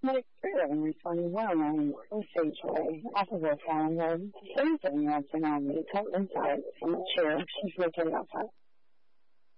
like through and responding well and sagely off of her phone. The same thing I've been on me, come inside from the chair. She's looking outside.